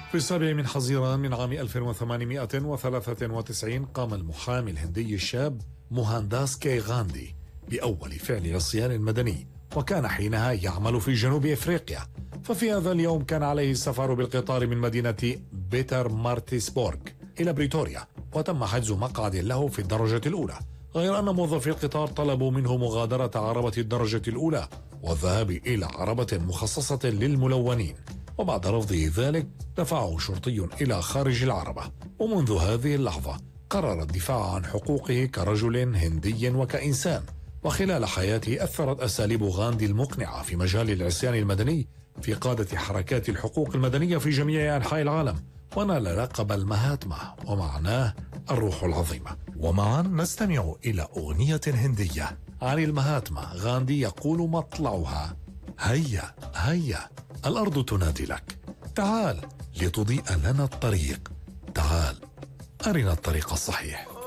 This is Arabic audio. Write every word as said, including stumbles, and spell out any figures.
في السابع من حزيران من عام ألف وثمانمائة وثلاثة وتسعين قام المحامي الهندي الشاب موهانداس كي غاندي بأول فعل عصيان مدني، وكان حينها يعمل في جنوب إفريقيا. ففي هذا اليوم كان عليه السفر بالقطار من مدينة بيتر مارتسبورغ إلى بريتوريا، وتم حجز مقعد له في الدرجة الأولى، غير أن موظفي القطار طلبوا منه مغادرة عربة الدرجة الأولى والذهاب إلى عربة مخصصة للملونين، وبعد رفضه ذلك دفعه شرطي إلى خارج العربة. ومنذ هذه اللحظة قرر الدفاع عن حقوقه كرجل هندي وكإنسان. وخلال حياته أثرت أساليب غاندي المقنعة في مجال العصيان المدني في قادة حركات الحقوق المدنية في جميع أنحاء العالم، ونال لقب المهاتما ومعناه الروح العظيمة. ومعا نستمع إلى أغنية هندية عن المهاتما. غاندي يقول مطلعها: هيا هيا الأرض تنادي لك، تعال لتضيء لنا الطريق، تعال أرنا الطريق الصحيح.